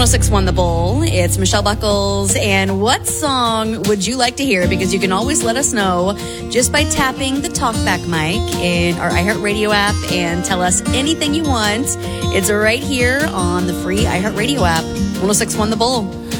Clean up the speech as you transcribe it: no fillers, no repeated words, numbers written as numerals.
1061 The Bull. It's Michelle Buckles. And what song would you like to hear? Because you can always let us know just by tapping the talkback mic in our iHeartRadio app and tell us anything you want. It's right here on the free iHeartRadio app. 1061 The Bull.